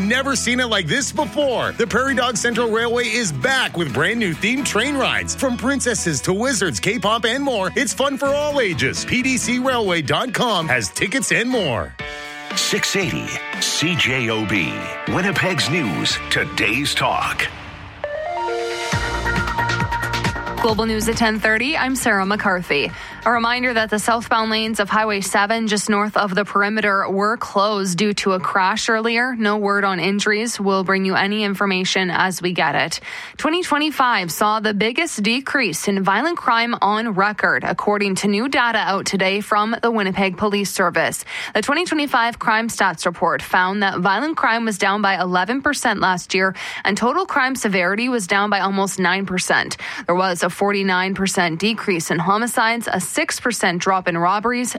never seen it like this before. The Prairie Dog Central Railway is back with brand new themed train rides. From princesses to wizards, K-pop, and more, it's fun for all ages. PDCRailway.com has tickets and more. 680 CJOB, Winnipeg's News, today's talk. Global News at 10:30. I'm Sarah McCarthy. A reminder that the southbound lanes of Highway 7 just north of the perimeter were closed due to a crash earlier. No word on injuries. We'll bring you any information as we get it. 2025 saw the biggest decrease in violent crime on record, according to new data out today from the Winnipeg Police Service. The 2025 Crime Stats Report found that violent crime was down by 11% last year, and total crime severity was down by almost 9%. There was a 49% decrease in homicides, a 6% drop in robberies,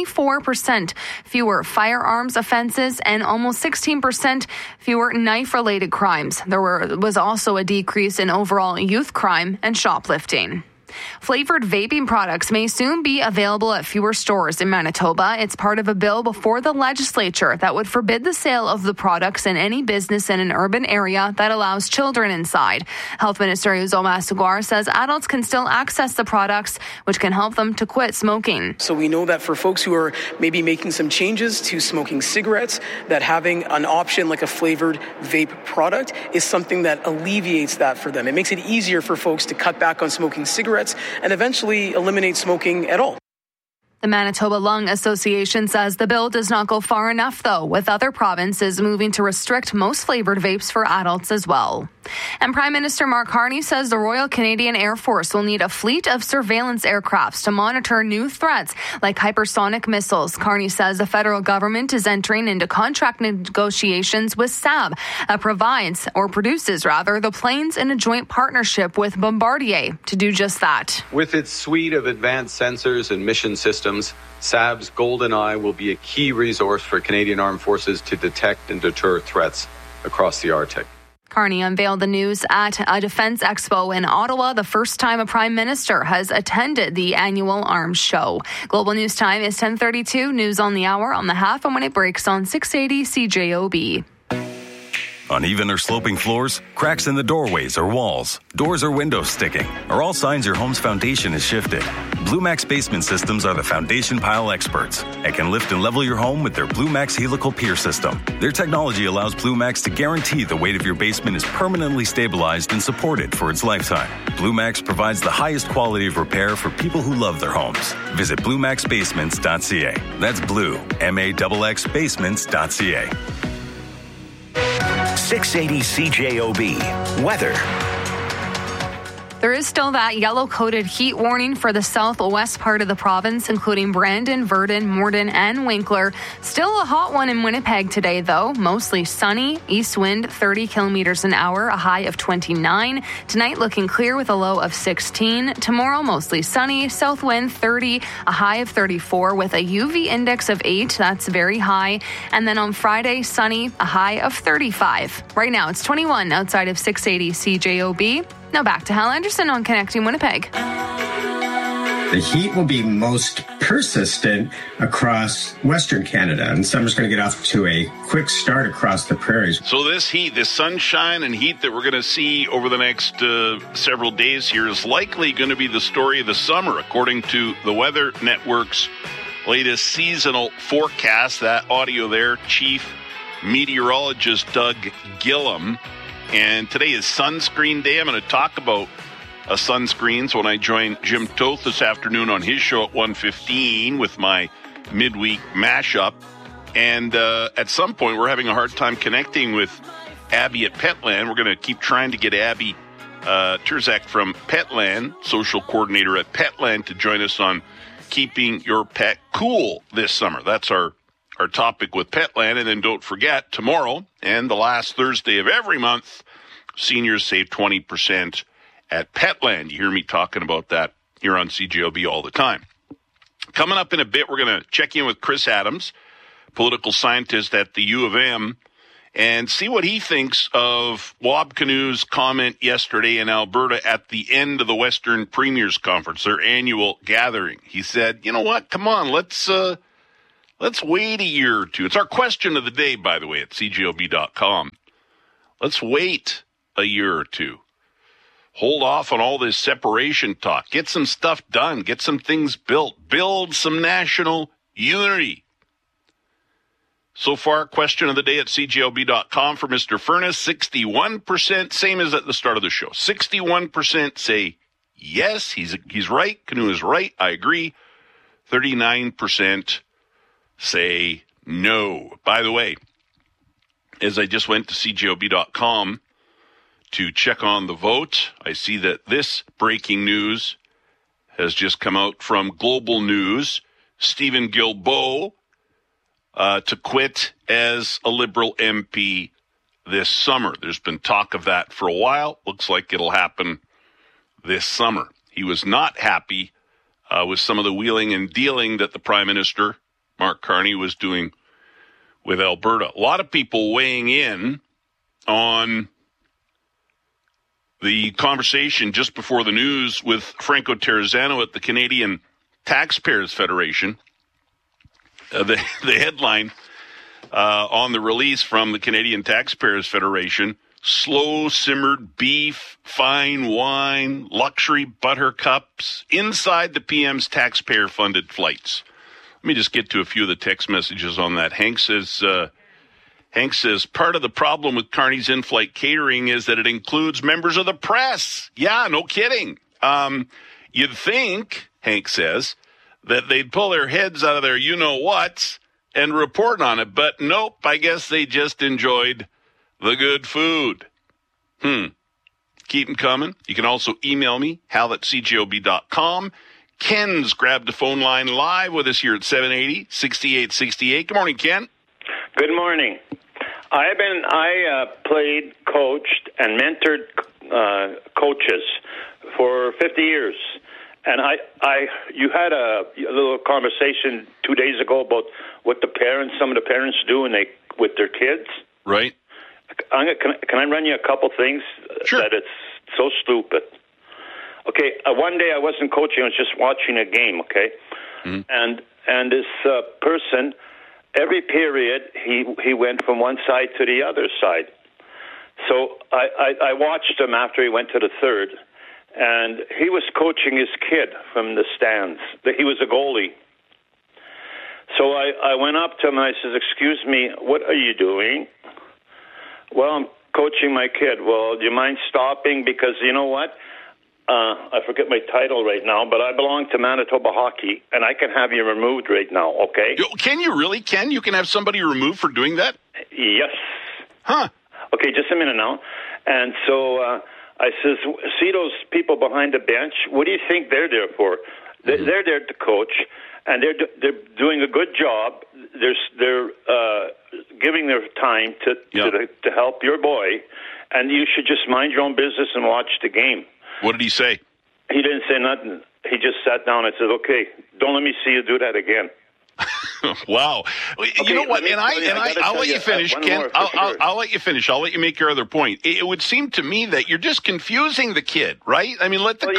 24% fewer firearms offenses, and almost 16% fewer knife-related crimes. There was also a decrease in overall youth crime and shoplifting. Flavored vaping products may soon be available at fewer stores in Manitoba. It's part of a bill before the legislature that would forbid the sale of the products in any business in an urban area that allows children inside. Health Minister Uzoma Suguar says adults can still access the products, which can help them to quit smoking. So we know that for folks who are maybe making some changes to smoking cigarettes, that having an option like a flavored vape product is something that alleviates that for them. It makes it easier for folks to cut back on smoking cigarettes and eventually eliminate smoking at all. The Manitoba Lung Association says the bill does not go far enough, though, with other provinces moving to restrict most flavored vapes for adults as well. And Prime Minister Mark Carney says the Royal Canadian Air Force will need a fleet of surveillance aircrafts to monitor new threats like hypersonic missiles. Carney says the federal government is entering into contract negotiations with Saab that produces the planes in a joint partnership with Bombardier to do just that. With its suite of advanced sensors and mission systems, Saab's Golden Eye will be a key resource for Canadian Armed Forces to detect and deter threats across the Arctic. Carney unveiled the news at a defense expo in Ottawa, the first time a prime minister has attended the annual arms show. Global News Time is 10:32. News on the hour, on the half, and when it breaks on 680 CJOB. Uneven or sloping floors, cracks in the doorways or walls, doors or windows sticking are all signs your home's foundation is shifted. Bluemax Basement Systems are the foundation pile experts and can lift and level your home with their Bluemax Helical Pier system. Their technology allows Bluemax to guarantee the weight of your basement is permanently stabilized and supported for its lifetime. Bluemax provides the highest quality of repair for people who love their homes. Visit BluemaxBasements.ca. That's Blue, MAXX Basements.ca. 680 CJOB. Weather. There is still that yellow-coated heat warning for the southwest part of the province, including Brandon, Virden, Morden, and Winkler. Still a hot one in Winnipeg today, though. Mostly sunny, east wind 30 kilometers an hour, a high of 29. Tonight looking clear with a low of 16. Tomorrow mostly sunny, south wind 30, a high of 34 with a UV index of 8. That's very high. And then on Friday, sunny, a high of 35. Right now it's 21 outside of 680 CJOB. Now back to Hal Anderson on Connecting Winnipeg. The heat will be most persistent across Western Canada, and summer's going to get off to a quick start across the prairies. So this heat, this sunshine and heat that we're going to see over the next several days here is likely going to be the story of the summer, according to the Weather Network's latest seasonal forecast. That audio there, Chief Meteorologist Doug Gillum. And today is Sunscreen Day. I'm going to talk about sunscreens when I join Jim Toth this afternoon on his show at 1:15 with my midweek mashup. And at some point, we're having a hard time connecting with Abby at Petland. We're going to keep trying to get Abby Terzak from Petland, social coordinator at Petland, to join us on keeping your pet cool this summer. That's our topic with Petland. And then don't forget, tomorrow and the last Thursday of every month, seniors save 20% at Petland. You hear me talking about that here on CJOB all the time. Coming up in a bit, we're going to check in with Chris Adams, political scientist at the U of M, and see what he thinks of Wab Kinew's comment yesterday in Alberta at the end of the Western Premiers Conference, their annual gathering. He said, you know what, come on, let's wait a year or two. It's our question of the day, by the way, at CJOB.com. Let's wait a year or two. Hold off on all this separation talk. Get some stuff done. Get some things built. Build some national unity. So far, question of the day at CJOB.com for Mr. Furness, 61%, same as at the start of the show. 61% say yes, he's right. Canoe is right. I agree. 39% say no. By the way, as I just went to CJOB.com to check on the vote, I see that this breaking news has just come out from Global News. Stephen Guilbeault to quit as a Liberal MP this summer. There's been talk of that for a while. Looks like it'll happen this summer. He was not happy with some of the wheeling and dealing that the Prime Minister, Mark Carney, was doing with Alberta. A lot of people weighing in on the conversation just before the news with Franco Terrazzano at the Canadian Taxpayers Federation. The headline on the release from the Canadian Taxpayers Federation: slow-simmered beef, fine wine, luxury buttercups inside the PM's taxpayer-funded flights. Let me just get to a few of the text messages on that. Hank says, part of the problem with Carney's in-flight catering is that it includes members of the press. Yeah, no kidding. You'd think, Hank says, that they'd pull their heads out of their you-know-whats and report on it. But nope, I guess they just enjoyed the good food. Keep them coming. You can also email me, hal@cjob.com. Ken's grabbed the phone line live with us here at 780-6868. Good morning, Ken. Good morning. I played, coached, and mentored coaches for 50 years. And you had a little conversation 2 days ago about what some of the parents do with their kids. Right. Can I run you a couple things? Sure. That it's so stupid. Okay, one day I wasn't coaching, I was just watching a game, okay? Mm-hmm. And this person, every period, he went from one side to the other side. So I watched him after he went to the third, and he was coaching his kid from the stands. He was a goalie. So I went up to him and I said, "Excuse me, what are you doing?" "Well, I'm coaching my kid." "Well, do you mind stopping? Because you know what? I forget my title right now, but I belong to Manitoba Hockey, and I can have you removed right now, okay?" Can you really, Ken? You can have somebody removed for doing that? Yes. Huh. Okay, just a minute now. And so I says, "See those people behind the bench? What do you think they're there for?" Mm-hmm. They're there to coach, and they're doing a good job. They're giving their time to help your boy, and you should just mind your own business and watch the game. What did he say? He didn't say nothing. He just sat down and said, "Okay, don't let me see you do that again." Wow. Okay, you know what? I'll let you finish, Ken. I'll let you finish. I'll let you make your other point. It would seem to me that you're just confusing the kid, right? I mean, let the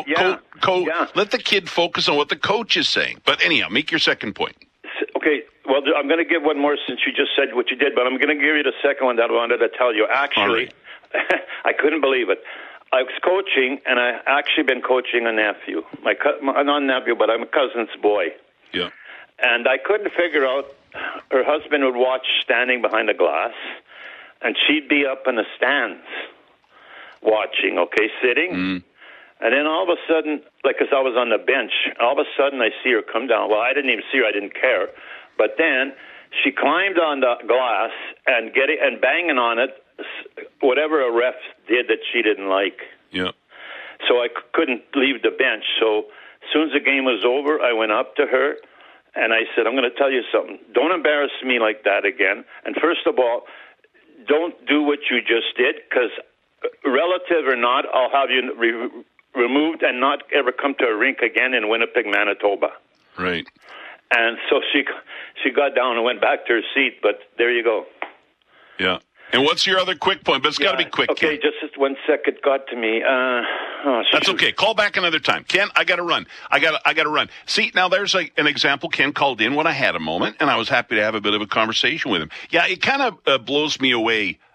let the kid focus on what the coach is saying. But anyhow, make your second point. Okay. Well, I'm going to give one more since you just said what you did, but I'm going to give you the second one that I wanted to tell you. Actually, I couldn't believe it. I was coaching, and I actually been coaching a nephew. Not nephew, but I'm a cousin's boy. Yeah. And I couldn't figure out, her husband would watch standing behind a glass, and she'd be up in the stands watching, sitting. Mm. And then all of a sudden, because I was on the bench, all of a sudden I see her come down. Well, I didn't even see her. I didn't care. But then she climbed on the glass and banging on it, whatever a ref did that she didn't like. Yeah. So I couldn't leave the bench. So as soon as the game was over, I went up to her, and I said, "I'm going to tell you something. Don't embarrass me like that again. And first of all, don't do what you just did, because relative or not, I'll have you removed and not ever come to a rink again in Winnipeg, Manitoba." Right. And so she got down and went back to her seat, but there you go. Yeah. And what's your other quick point? But it's got to be quick, okay, Ken. Just 1 second got to me. That's okay. Call back another time. Ken, I got to run. I got to run. See, now there's an example. Ken called in when I had a moment, and I was happy to have a bit of a conversation with him. Yeah, it kind of blows me away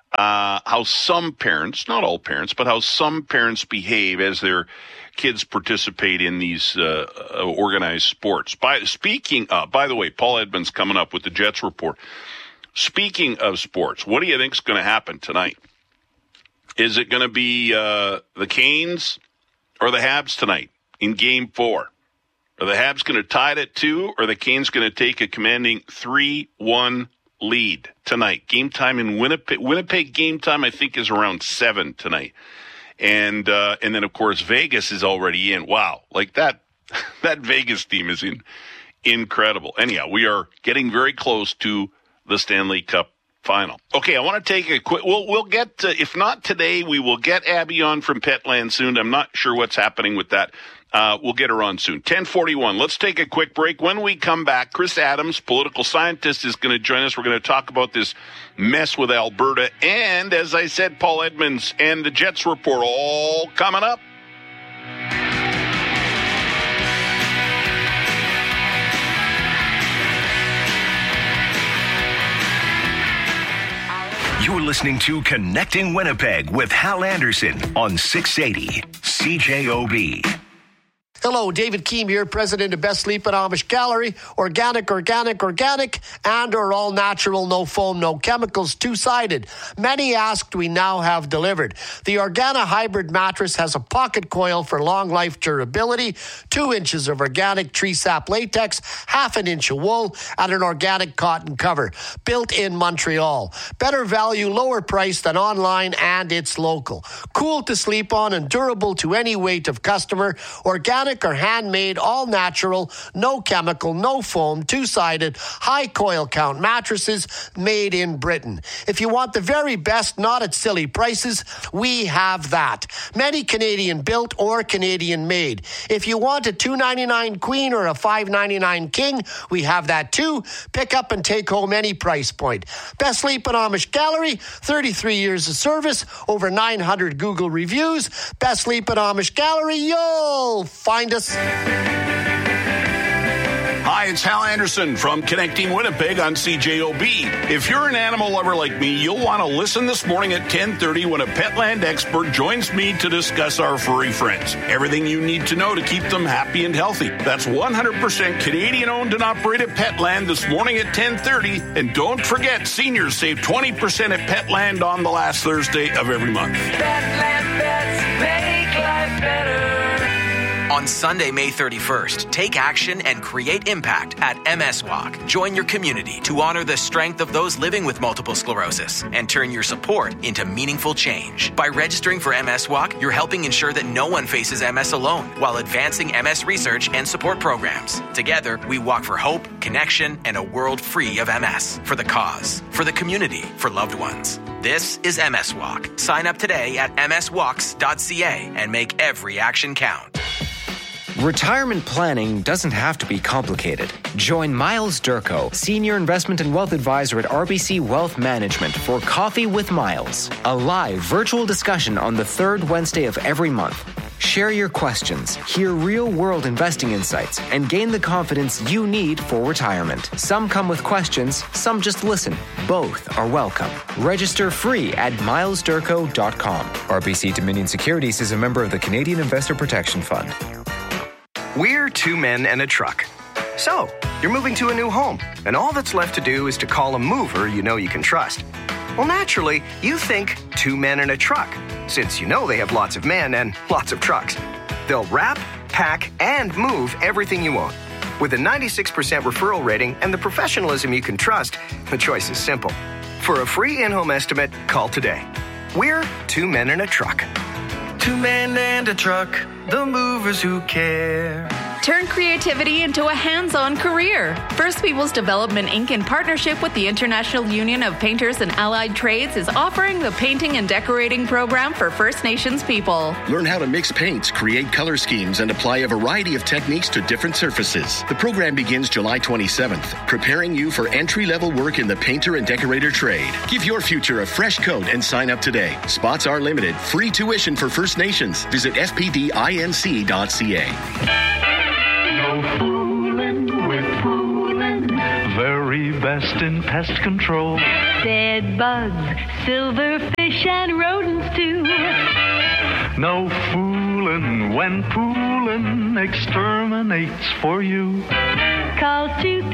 how some parents, not all parents, but how some parents behave as their kids participate in these organized sports. By the way, Paul Edmonds coming up with the Jets Report. Speaking of sports, what do you think is going to happen tonight? Is it going to be the Canes or the Habs tonight in Game 4? Are the Habs going to tie it at 2, or are the Canes going to take a commanding 3-1 lead tonight? Game time in Winnipeg. Winnipeg game time, I think, is around 7 tonight. And then, of course, Vegas is already in. Wow. Like that Vegas team is incredible. Anyhow, we are getting very close to the Stanley Cup final. Okay, I want to take a quick, we'll get, if not today, we will get Abby on from Petland soon. I'm not sure what's happening with that. We'll get her on soon. 10:41. Let's take a quick break. When we come back, Chris Adams, political scientist, is going to join us. We're going to talk about this mess with Alberta. And, as I said, Paul Edmonds and the Jets Report all coming up. You're listening to Connecting Winnipeg with Hal Anderson on 680 CJOB. Hello, David Keem here, president of Best Sleep at Amish Gallery. Organic, and or all natural, no foam, no chemicals, two-sided. Many asked, we now have delivered. The Organa Hybrid mattress has a pocket coil for long life durability, 2 inches of organic tree sap latex, half an inch of wool, and an organic cotton cover. Built in Montreal. Better value, lower price than online, and it's local. Cool to sleep on and durable to any weight of customer. Organic or handmade, all natural, no chemical, no foam, two-sided, high coil count mattresses made in Britain. If you want the very best, not at silly prices, we have that. Many Canadian built or Canadian made. If you want a $2.99 queen or a $5.99 king, we have that too. Pick up and take home any price point. Best Sleep at Amish Gallery, 33 years of service, over 900 Google reviews. Best Sleep at Amish Gallery, you'll find us. Hi, it's Hal Anderson from Connecting Winnipeg on CJOB. If you're an animal lover like me, you'll want to listen this morning at 10:30 when a Petland expert joins me to discuss our furry friends. Everything you need to know to keep them happy and healthy. That's 100% Canadian-owned and operated Petland this morning at 10:30. And don't forget, seniors save 20% at Petland on the last Thursday of every month. Petland pets make life better. On Sunday, May 31st, take action and create impact at MS Walk. Join your community to honor the strength of those living with multiple sclerosis and turn your support into meaningful change. By registering for MS Walk, you're helping ensure that no one faces MS alone while advancing MS research and support programs. Together, we walk for hope, connection, and a world free of MS. For the cause, for the community, for loved ones. This is MS Walk. Sign up today at mswalks.ca and make every action count. Retirement planning doesn't have to be complicated. Join Miles Durko, Senior Investment and Wealth Advisor at RBC Wealth Management for Coffee with Miles, a live virtual discussion on the third Wednesday of every month. Share your questions, hear real-world investing insights, and gain the confidence you need for retirement. Some come with questions, some just listen. Both are welcome. Register free at milesdurko.com. RBC Dominion Securities is a member of the Canadian Investor Protection Fund. We're 2 men and a truck. So, you're moving to a new home, and all that's left to do is to call a mover you know you can trust. Well, naturally, you think 2 men and a truck, since you know they have lots of men and lots of trucks. They'll wrap, pack, and move everything you own. With a 96% referral rating and the professionalism you can trust, the choice is simple. For a free in-home estimate, call today. We're 2 men and a truck. 2 men and a truck, the movers who care. Turn creativity into a hands-on career. First Peoples Development Inc. in partnership with the International Union of Painters and Allied Trades is offering the Painting and Decorating Program for First Nations people. Learn how to mix paints, create color schemes, and apply a variety of techniques to different surfaces. The program begins July 27th, preparing you for entry-level work in the painter and decorator trade. Give your future a fresh coat and sign up today. Spots are limited. Free tuition for First Nations. Visit fpdinc.ca. No fooling with fooling. Very best in pest control. bed bugs, silverfish, and rodents too. No foolin' when poolin' exterminates for you. Call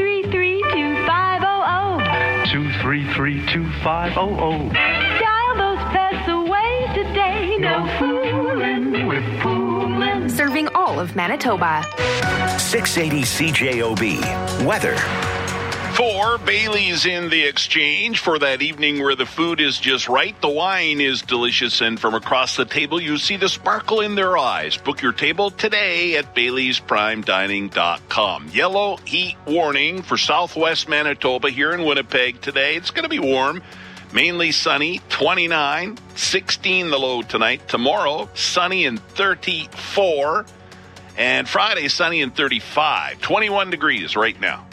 233-2500. 233-2500. Dial those pests away today. No foolin' with poolin'. Serving all of Manitoba. 680 CJOB. Weather. For Bailey's in the exchange for that evening where the food is just right, the wine is delicious, and from across the table you see the sparkle in their eyes. Book your table today at Bailey'sPrimeDining.com. Yellow heat warning for southwest Manitoba here in Winnipeg today. It's going to be warm, mainly sunny, 29, 16 the low tonight. Tomorrow, sunny and 34, and Friday, sunny and 35, 21 degrees right now.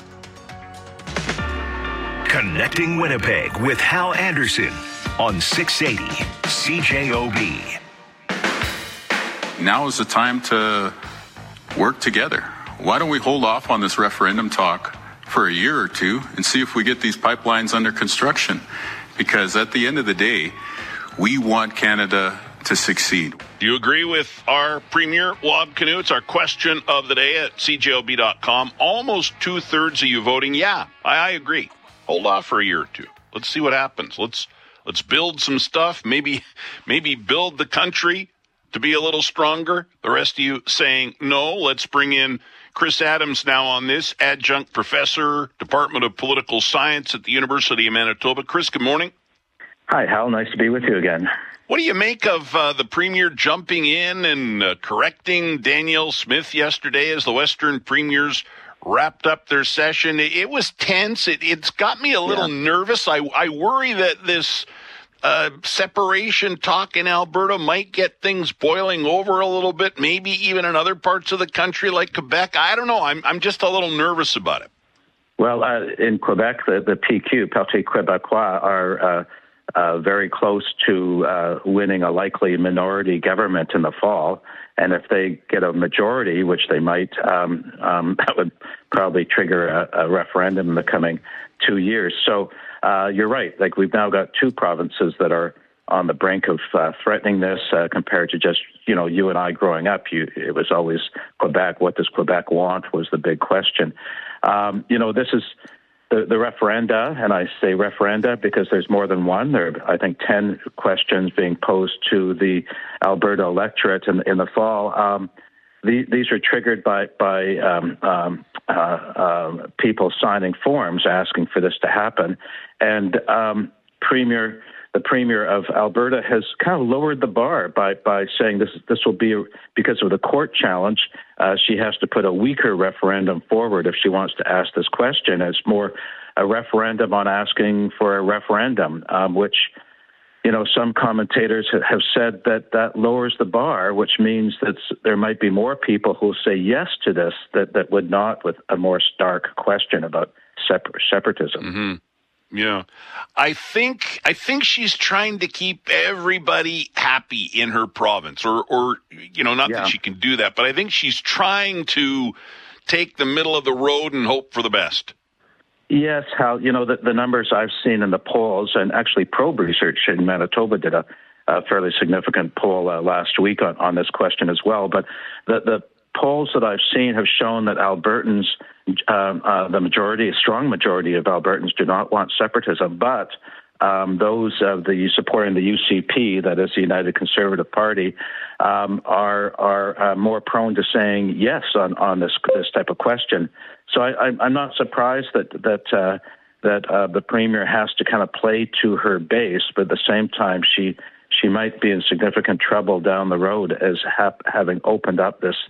Connecting Winnipeg with Hal Anderson on 680 CJOB. Now is the time to work together. Why don't we hold off on this referendum talk for a year or two and see if we get these pipelines under construction? Because at the end of the day, we want Canada to succeed. Do you agree with our Premier, Wab Kinew? It's our question of the day at CJOB.com. Almost 2/3 of you voting, yeah, I agree. Hold off for a year or two. Let's see what happens. Let's build some stuff. Maybe build the country to be a little stronger. The rest of you saying no. Let's bring in Chris Adams now on this, adjunct professor, Department of Political Science at the University of Manitoba. Chris, good morning. Hi, Hal. Nice to be with you again. What do you make of the Premier jumping in and correcting Danielle Smith yesterday as the Western Premiers wrapped up their session? It was tense. It's got me a little nervous. I worry that this separation talk in Alberta might get things boiling over a little bit, maybe even in other parts of the country like Quebec. I don't know. I'm just a little nervous about it. Well, in Quebec, the PQ, Parti Québécois, are very close to winning a likely minority government in the fall. And if they get a majority, which they might, that would probably trigger a referendum in the coming 2 years. So you're right. Like, we've now got two provinces that are on the brink of threatening this compared to just, you and I growing up. It was always Quebec. What does Quebec want was the big question. This is the referenda, and I say referenda because there's more than one. There are, I think, 10 questions being posed to the Alberta electorate in the fall. These are triggered by people signing forms asking for this to happen. And the Premier of Alberta has kind of lowered the bar by saying this will be, because of the court challenge, she has to put a weaker referendum forward if she wants to ask this question. It's more a referendum on asking for a referendum, which, some commentators have said that lowers the bar, which means that there might be more people who will say yes to this that would not with a more stark question about separatism. Mm-hmm. Yeah, I think she's trying to keep everybody happy in her province, or not that she can do that, but I think she's trying to take the middle of the road and hope for the best. Yes, Hal, the numbers I've seen in the polls, and actually Probe Research in Manitoba did a fairly significant poll last week on this question as well, but the polls that I've seen have shown that Albertans, the majority, a strong majority of Albertans do not want separatism, but those of the supporting the UCP, that is the United Conservative Party, are more prone to saying yes on this type of question. So I'm not surprised that the Premier has to kind of play to her base, but at the same time she might be in significant trouble down the road as having opened up this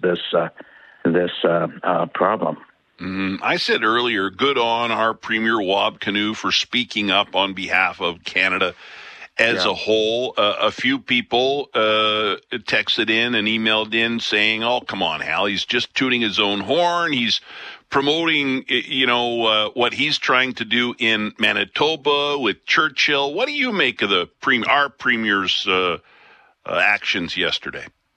problem. I said earlier, good on our Premier Wab Kinew for speaking up on behalf of Canada as a whole. A few people texted in and emailed in saying, "Oh, come on, Hal, he's just tooting his own horn. He's promoting, what he's trying to do in Manitoba with Churchill." What do you make of our Premier's actions yesterday?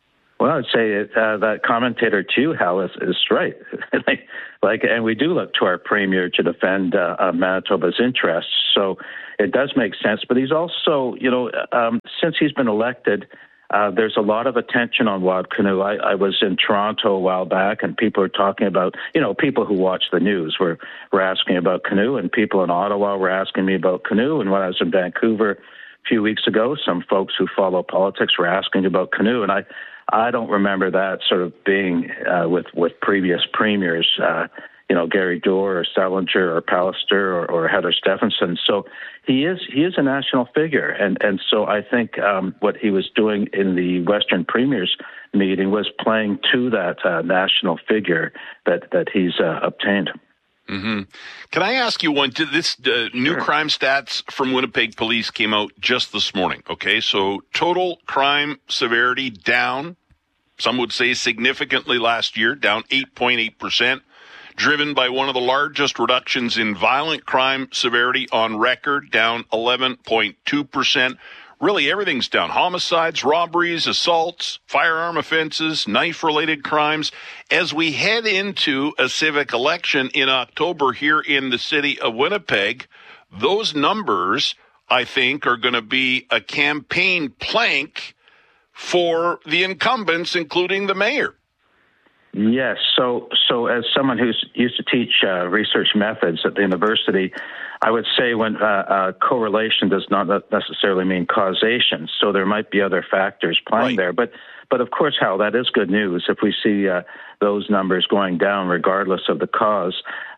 Well, I'd say that commentator too, Hal, is right. And we do look to our premier to defend Manitoba's interests. So it does make sense. But he's also, since he's been elected, there's a lot of attention on Wild Canoe. I was in Toronto a while back, and people are talking about, people who watch the news were asking about Canoe, and people in Ottawa were asking me about Canoe. And when I was in Vancouver a few weeks ago, some folks who follow politics were asking about Canoe, and I don't remember that sort of being with previous premiers, Gary Doer or Selinger or Pallister or Heather Stephenson. So he is a national figure, and so I think what he was doing in the Western Premiers meeting was playing to that national figure that he's obtained. Mm-hmm. Can I ask you one? This new crime stats from Winnipeg Police came out just this morning. Okay, so total crime severity down, some would say significantly last year, down 8.8%, driven by one of the largest reductions in violent crime severity on record, down 11.2%. Really, everything's down. Homicides, robberies, assaults, firearm offenses, knife-related crimes. As we head into a civic election in October here in the city of Winnipeg, those numbers, I think, are going to be a campaign plank for the incumbents, including the mayor. Yes. So as someone who's used to teach research methods at the university, I would say when correlation does not necessarily mean causation. So there might be other factors playing there. But of course, Hal, that is good news if we see those numbers going down regardless of the cause.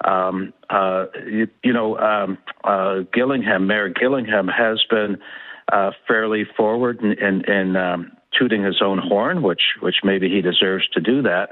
Gillingham, Mayor Gillingham has been fairly forward in tooting his own horn, which maybe he deserves to do that.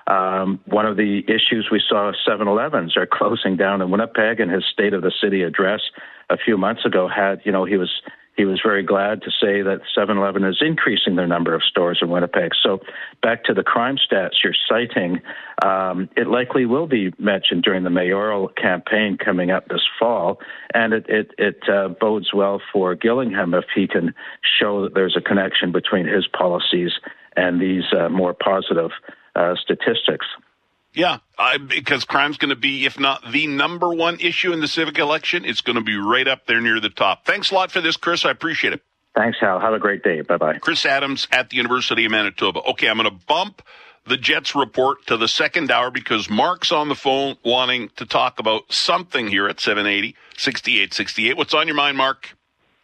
One of the issues we saw, 7-Elevens are closing down in Winnipeg, and his State of the City address a few months ago had, he was very glad to say that 7-Eleven is increasing their number of stores in Winnipeg. So back to the crime stats you're citing, it likely will be mentioned during the mayoral campaign coming up this fall, and it bodes well for Gillingham if he can show that there's a connection between his policies and these more positive statistics. Yeah, because crime's going to be, if not the number one issue in the civic election, it's going to be right up there near the top. Thanks a lot for this, Chris. I appreciate it. Thanks, Hal. Have a great day. Bye-bye. Chris Adams at the University of Manitoba. Okay, I'm going to bump the Jets report to the second hour because Mark's on the phone wanting to talk about something here at 780-6868. What's on your mind, Mark?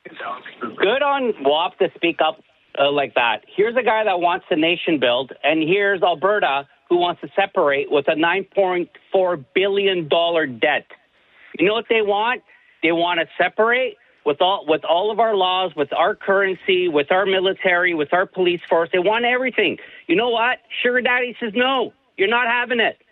Good on WAP to speak up like that. Here's a guy that wants the nation build, and here's Alberta who wants to separate with a $9.4 billion debt. You know what they want? They want to separate with all of our laws, with our currency, with our military, with our police force. They want everything. You know what? Sugar Daddy says, no, you're not having it.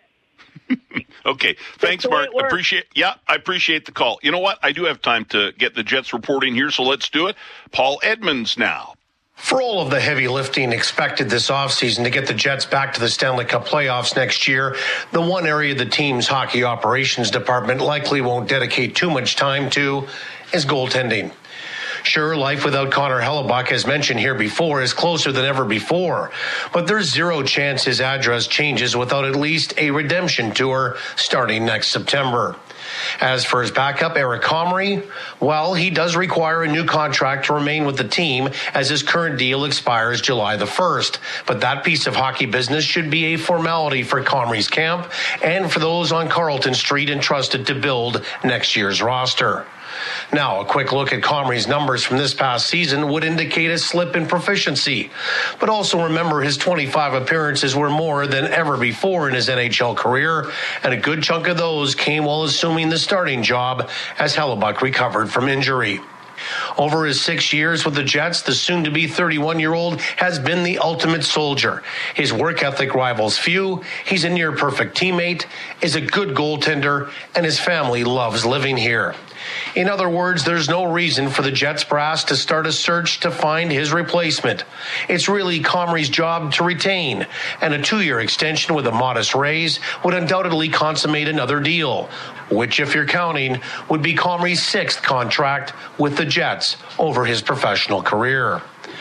Okay. Thanks, Mark. I appreciate the call. You know what? I do have time to get the Jets reporting here, so let's do it. Paul Edmonds now. For all of the heavy lifting expected this offseason to get the Jets back to the Stanley Cup playoffs next year, the one area the team's hockey operations department likely won't dedicate too much time to is goaltending. Sure, life without Connor Hellebuyck, as mentioned here before, is closer than ever before, but there's zero chance his address changes without at least a redemption tour starting next September. As for his backup, Eric Comrie, well, he does require a new contract to remain with the team as his current deal expires July the 1st. But that piece of hockey business should be a formality for Comrie's camp and for those on Carleton Street entrusted to build next year's roster. Now, a quick look at Comrie's numbers from this past season would indicate a slip in proficiency. But also remember his 25 appearances were more than ever before in his NHL career, and a good chunk of those came while assuming the starting job as Hellebuyck recovered from injury. Over his 6 years with the Jets, the soon-to-be 31-year-old has been the ultimate soldier. His work ethic rivals few, he's a near-perfect teammate, is a good goaltender, and his family loves living here. In other words, there's no reason for the Jets brass to start a search to find his replacement. It's really Comrie's job to retain, and a 2-year extension with a modest raise would undoubtedly consummate another deal, which, if you're counting, would be Comrie's 6th contract with the Jets over his professional career.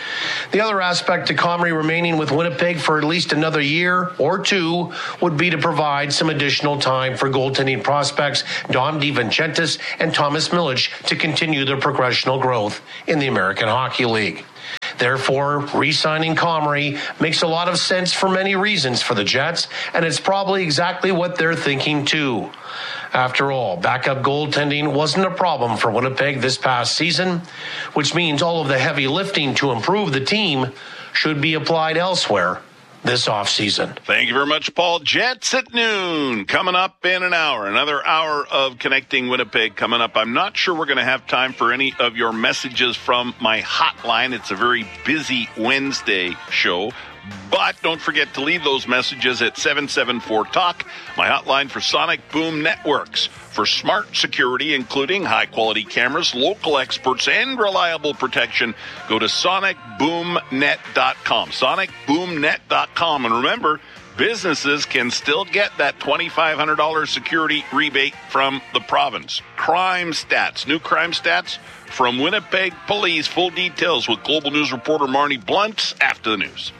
The other aspect to Comrie remaining with Winnipeg for at least another year or two would be to provide some additional time for goaltending prospects Dom DiVincentis and Thomas Milic to continue their progressional growth in the American Hockey League. Therefore, re-signing Comrie makes a lot of sense for many reasons for the Jets, and it's probably exactly what they're thinking too. After all, backup goaltending wasn't a problem for Winnipeg this past season, which means all of the heavy lifting to improve the team should be applied elsewhere this offseason. Thank you very much, Paul. Jets at noon. Coming up in an hour. Another hour of Connecting Winnipeg coming up. I'm not sure we're going to have time for any of your messages from my hotline. It's a very busy Wednesday show. But don't forget to leave those messages at 774-TALK, my hotline for Sonic Boom Networks. For smart security, including high-quality cameras, local experts, and reliable protection, go to sonicboomnet.com. sonicboomnet.com. And remember, businesses can still get that $2,500 security rebate from the province. Crime stats, new crime stats from Winnipeg Police. Full details with Global News reporter Marnie Blunt after the news.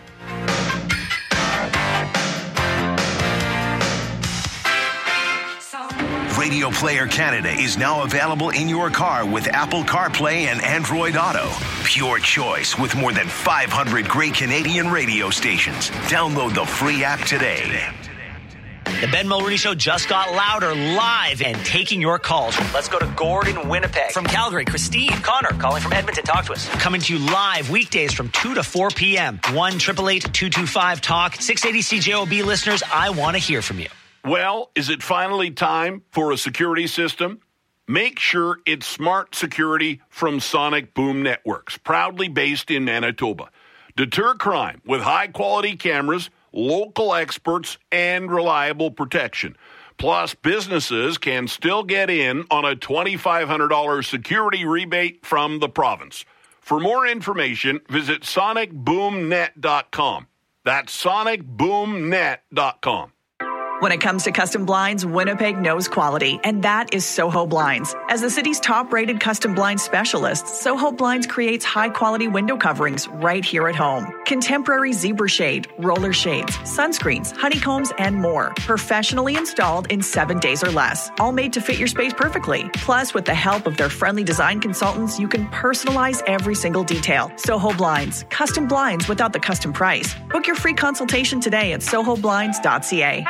Radio Player Canada is now available in your car with Apple CarPlay and Android Auto. Pure choice with more than 500 great Canadian radio stations. Download the free app today. The Ben Mulroney Show just got louder, live, and taking your calls. Let's go to Gordon, Winnipeg. From Calgary, Christine. Connor, calling from Edmonton. Talk to us. Coming to you live weekdays from 2 to 4 p.m. 1-888-225-TALK. 680 CJOB listeners, I want to hear from you. Well, is it finally time for a security system? Make sure it's smart security from Sonic Boom Networks, proudly based in Manitoba. Deter crime with high-quality cameras, local experts, and reliable protection. Plus, businesses can still get in on a $2,500 security rebate from the province. For more information, visit sonicboomnet.com. That's sonicboomnet.com. When it comes to custom blinds, Winnipeg knows quality, and that is Soho Blinds. As the city's top-rated custom blind specialist, Soho Blinds creates high-quality window coverings right here at home. Contemporary zebra shade, roller shades, sunscreens, honeycombs, and more. Professionally installed in 7 days or less. All made to fit your space perfectly. Plus, with the help of their friendly design consultants, you can personalize every single detail. Soho Blinds. Custom blinds without the custom price. Book your free consultation today at sohoblinds.ca.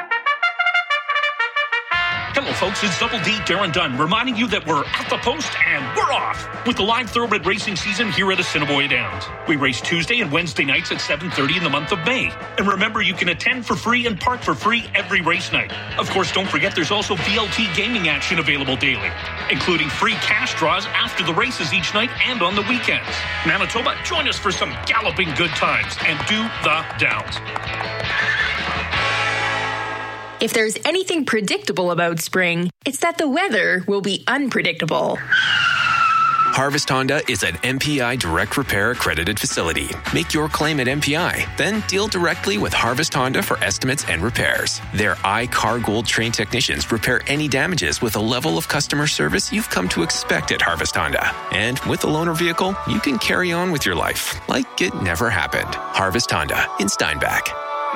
Hello, folks. It's Double D, Darren Dunn, reminding you that we're at the post and we're off with the live thoroughbred racing season here at Assiniboia Downs. We race Tuesday and Wednesday nights at 7:30 in the month of May. And remember, you can attend for free and park for free every race night. Of course, don't forget there's also VLT gaming action available daily, including free cash draws after the races each night and on the weekends. Manitoba, join us for some galloping good times and do the Downs. If there's anything predictable about spring, it's that the weather will be unpredictable. Harvest Honda is an MPI Direct Repair accredited facility. Make your claim at MPI, then deal directly with Harvest Honda for estimates and repairs. Their iCar Gold trained technicians repair any damages with a level of customer service you've come to expect at Harvest Honda. And with a loaner vehicle, you can carry on with your life like it never happened. Harvest Honda in Steinbach.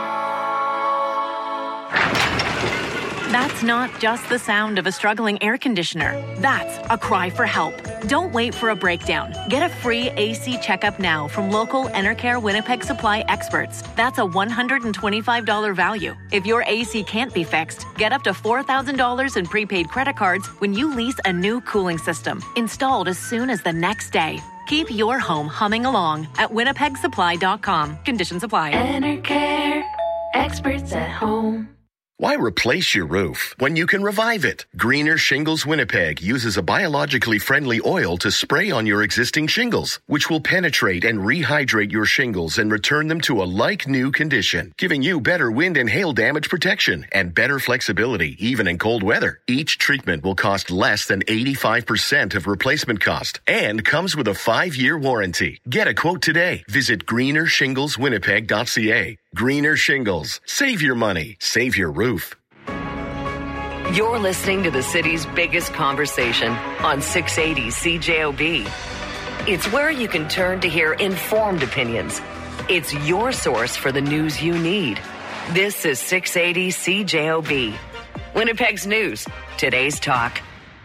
That's not just the sound of a struggling air conditioner. That's a cry for help. Don't wait for a breakdown. Get a free AC checkup now from local Enercare Winnipeg Supply experts. That's a $125 value. If your AC can't be fixed, get up to $4,000 in prepaid credit cards when you lease a new cooling system, installed as soon as the next day. Keep your home humming along at winnipegsupply.com. Conditions apply. Enercare, experts at home. Why replace your roof when you can revive it? Greener Shingles Winnipeg uses a biologically friendly oil to spray on your existing shingles, which will penetrate and rehydrate your shingles and return them to a like-new condition, giving you better wind and hail damage protection and better flexibility even in cold weather. Each treatment will cost less than 85% of replacement cost and comes with a 5-year warranty. Get a quote today. Visit greenershingleswinnipeg.ca. Greener Shingles. Save your money. Save your roof. You're listening to the city's biggest conversation on 680 CJOB. It's where you can turn to hear informed opinions. It's your source for the news you need. This is 680 CJOB. Winnipeg's News, today's talk.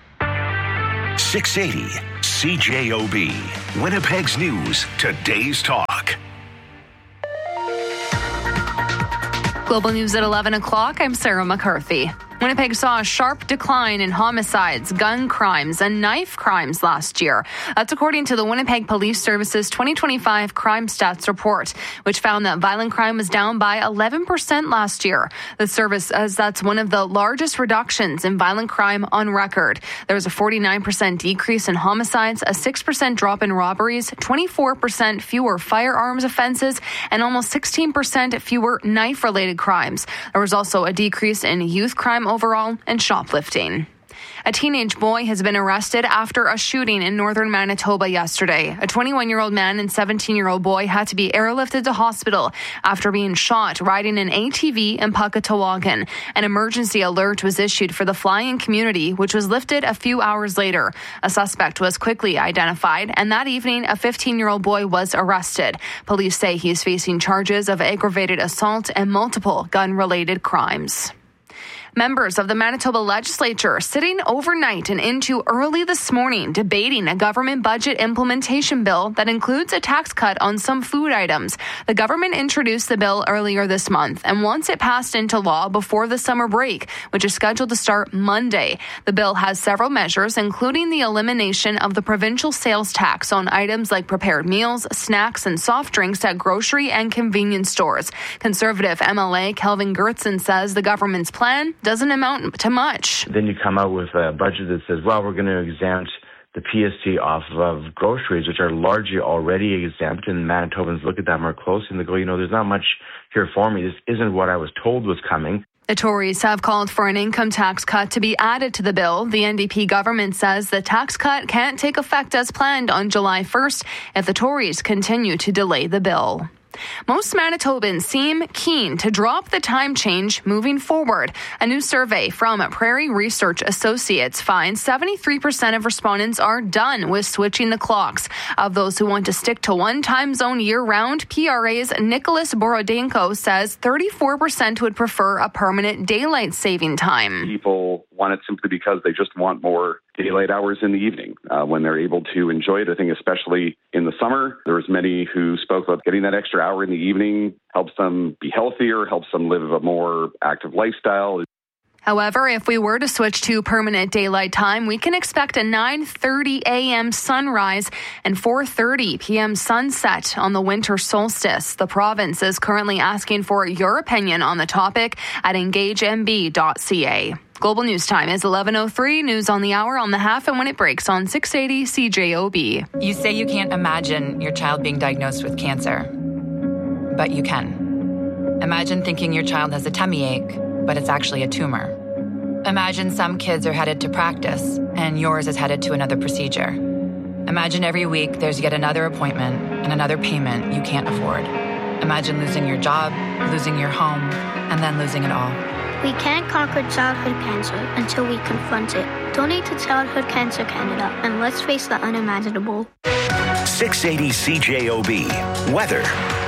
680 CJOB. Winnipeg's News, today's talk. Global News at 11 o'clock. I'm Sarah McCarthy. Winnipeg saw a sharp decline in homicides, gun crimes, and knife crimes last year. That's according to the Winnipeg Police Service's 2025 Crime Stats Report, which found that violent crime was down by 11% last year. The service says that's one of the largest reductions in violent crime on record. There was a 49% decrease in homicides, a 6% drop in robberies, 24% fewer firearms offenses, and almost 16% fewer knife-related crimes. There was also a decrease in youth crime overall and shoplifting. A teenage boy has been arrested after a shooting in northern Manitoba yesterday. A 21-year-old man and 17-year-old boy had to be airlifted to hospital after being shot riding an ATV in Puckatawagan. An emergency alert was issued for the flying community, which was lifted a few hours later. A suspect was quickly identified, and that evening, a 15-year-old boy was arrested. Police say he's facing charges of aggravated assault and multiple gun-related crimes. Members of the Manitoba legislature sitting overnight and into early this morning debating a government budget implementation bill that includes a tax cut on some food items. The government introduced the bill earlier this month and wants it passed into law before the summer break, which is scheduled to start Monday. The bill has several measures, including the elimination of the provincial sales tax on items like prepared meals, snacks, and soft drinks at grocery and convenience stores. Conservative MLA Kelvin Gertsen says the government's plan doesn't amount to much. Then you come out with a budget that says, well, we're going to exempt the PST off of groceries, which are largely already exempt, and Manitobans look at that more closely and they go, there's not much here for me. This isn't what I was told was coming. The Tories have called for an income tax cut to be added to the bill. The NDP government says the tax cut can't take effect as planned on July 1st if the Tories continue to delay the bill. Most Manitobans seem keen to drop the time change moving forward. A new survey from Prairie Research Associates finds 73% of respondents are done with switching the clocks. Of those who want to stick to one time zone year-round, PRA's Nicholas Borodenko says 34% would prefer a permanent daylight saving time. People want it simply because they just want more daylight hours in the evening when they're able to enjoy it. I think especially in the summer, there was many who spoke about getting that extra hour in the evening helps them be healthier, helps them live a more active lifestyle. However, if we were to switch to permanent daylight time, we can expect a 9:30 a.m. sunrise and 4:30 p.m. sunset on the winter solstice. The province is currently asking for your opinion on the topic at engagemb.ca. Global News Time is 11:03. News on the hour, on the half, and when it breaks on 680 CJOB. You say you can't imagine your child being diagnosed with cancer, but you can. Imagine thinking your child has a tummy ache, but it's actually a tumor. Imagine some kids are headed to practice and yours is headed to another procedure. Imagine every week there's yet another appointment and another payment you can't afford. Imagine losing your job, losing your home, and then losing it all. We can't conquer childhood cancer until we confront it. Donate to Childhood Cancer Canada and let's face the unimaginable. 680 CJOB. Weather.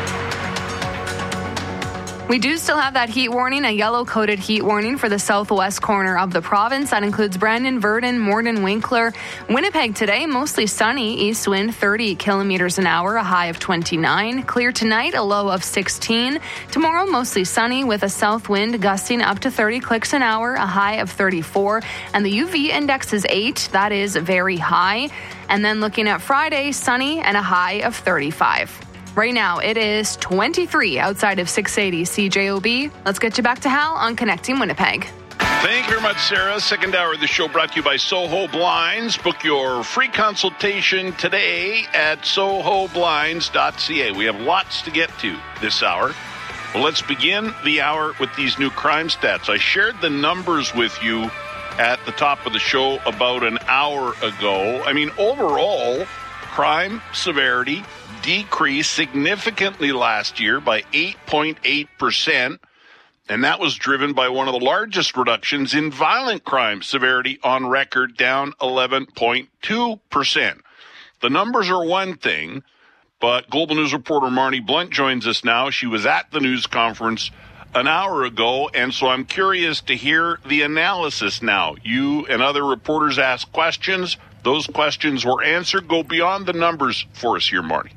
We do still have that heat warning, a yellow-coated heat warning for the southwest corner of the province. That includes Brandon, Virden, Morden, Winkler. Winnipeg today, mostly sunny, east wind 30 kilometers an hour, a high of 29. Clear tonight, a low of 16. Tomorrow, mostly sunny with a south wind gusting up to 30 clicks an hour, a high of 34. And the UV index is 8. That is very high. And then looking at Friday, sunny and a high of 35. Right now, it is 23 outside of 680 CJOB. Let's get you back to Hal on Connecting Winnipeg. Thank you very much, Sarah. Second hour of the show brought to you by Soho Blinds. Book your free consultation today at sohoblinds.ca. We have lots to get to this hour. Well, let's begin the hour with these new crime stats. I shared the numbers with you at the top of the show about an hour ago. I mean, overall, crime severity decreased significantly last year by 8.8%, and that was driven by one of the largest reductions in violent crime severity on record, down 11.2%. the numbers are one thing, but Global News reporter Marnie Blunt joins us now. She was at the news conference an hour ago, and so I'm curious to hear the analysis now. You and other reporters asked questions. Those questions were answered. Go beyond the numbers for us here, Marty.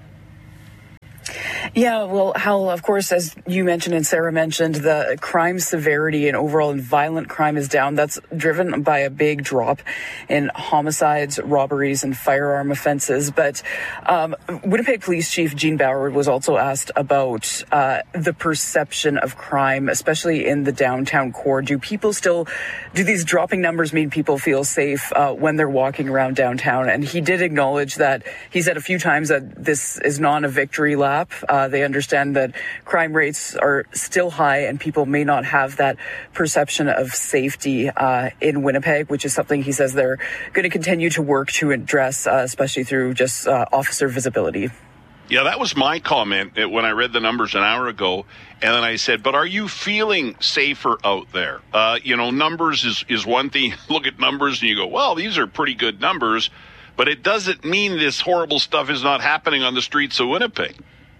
Yeah, well, Hal, of course, as you mentioned and Sarah mentioned, the crime severity and overall violent crime is down. That's driven by a big drop in homicides, robberies, and firearm offenses. But Winnipeg Police Chief Gene Bauer was also asked about the perception of crime, especially in the downtown core. Do these dropping numbers mean people feel safe when they're walking around downtown? And he did acknowledge that. He said a few times that this is not a victory lap. They understand that crime rates are still high and people may not have that perception of safety in Winnipeg, which is something he says they're going to continue to work to address, especially through just officer visibility. Yeah, that was my comment when I read the numbers an hour ago. And then I said, but are you feeling safer out there? Numbers is one thing. Look at numbers and you go, well, these are pretty good numbers. But it doesn't mean this horrible stuff is not happening on the streets of Winnipeg.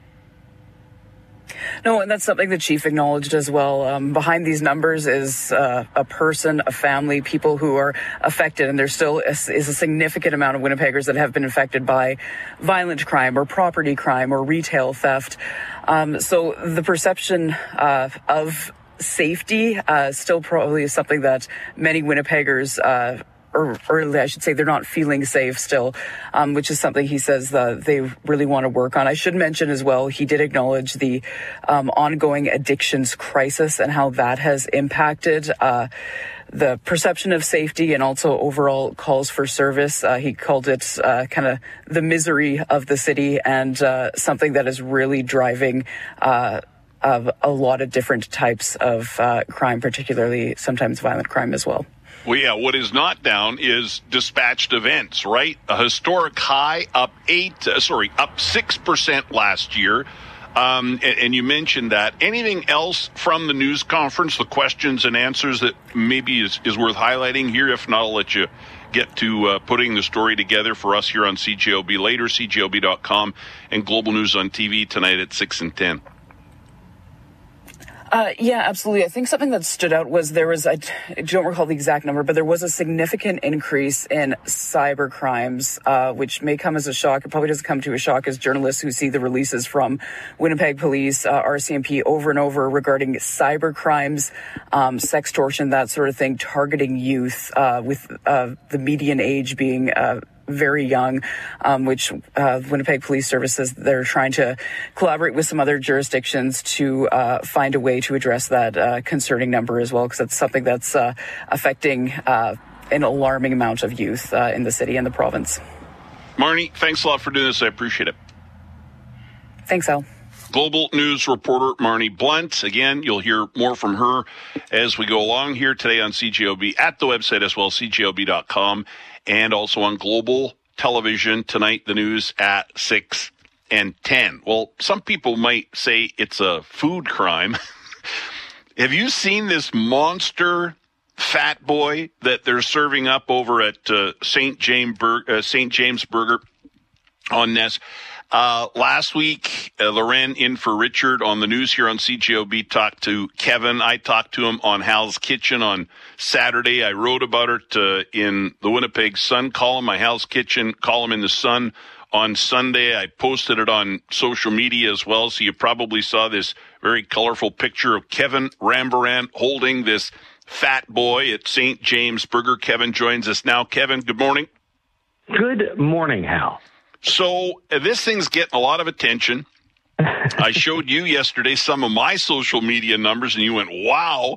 No, and that's something the chief acknowledged as well. Behind these numbers is a person, a family, people who are affected, and there still is a significant amount of Winnipeggers that have been affected by violent crime or property crime or retail theft. So the perception of safety still probably is something that many Winnipeggers or I should say they're not feeling safe still, which is something he says that they really want to work on. I should mention as well, he did acknowledge the ongoing addictions crisis and how that has impacted the perception of safety and also overall calls for service. He called it kind of the misery of the city and something that is really driving of a lot of different types of crime, particularly sometimes violent crime as well. Well, yeah, what is not down is dispatched events, right? A historic high, up 6% last year. And you mentioned that. Anything else from the news conference, the questions and answers that maybe is worth highlighting here? If not, I'll let you get to putting the story together for us here on CJOB later, cjob.com, and Global News on TV tonight at 6 and 10. Yeah, absolutely. I think something that stood out was there was, I don't recall the exact number, but there was a significant increase in cyber crimes, which may come as a shock. It probably doesn't come to a shock as journalists who see the releases from Winnipeg Police, RCMP over and over regarding cyber crimes, sextortion, that sort of thing, targeting youth, with the median age being very young, which Winnipeg Police Services, they're trying to collaborate with some other jurisdictions to find a way to address that concerning number as well, because that's something that's affecting an alarming amount of youth in the city and the province. Marnie, thanks a lot for doing this. I appreciate it. Thanks, Al. Global News reporter Marnie Blunt. Again, you'll hear more from her as we go along here today on CJOB at the website as well, cjob.com, and also on Global Television tonight, the news at 6 and 10. Well, some people might say it's a food crime. Have you seen this monster fat boy that they're serving up over at St. James Burger on Ness? Last week, Loren in for Richard on the news here on CJOB talked to Kevin. I talked to him on Hal's Kitchen on Saturday. I wrote about it in the Winnipeg Sun column, my Hal's Kitchen column in the Sun on Sunday. I posted it on social media as well, so you probably saw this very colorful picture of Kevin Rambaran holding this fat boy at St. James Burger. Kevin joins us now. Kevin, good morning. Good morning, Hal. So this thing's getting a lot of attention. I showed you yesterday some of my social media numbers, and you went, wow.